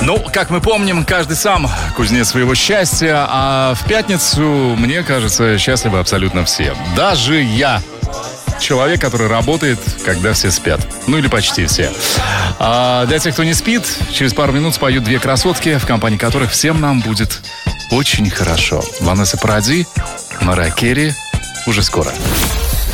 Ну, как мы помним, каждый сам кузнец своего счастья, а в пятницу, мне кажется, счастливы абсолютно все. Даже я. Человек, который работает, когда все спят. Ну или почти все. А для тех, кто не спит, через пару минут споют две красотки, в компании которых всем нам будет очень хорошо. Ванесса Паради, Марайя Керри. Уже скоро.